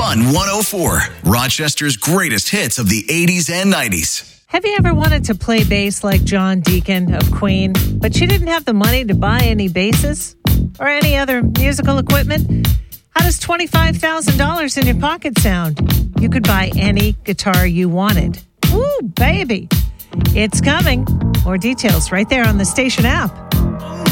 Fun 104, Rochester's greatest hits of the 80s and 90s. Have you ever wanted to play bass like John Deacon of Queen, but you didn't have the money to buy any basses or any other musical equipment? How does $25,000 in your pocket sound? You could buy any guitar you wanted. Ooh, baby. It's coming. More details right there on the station app.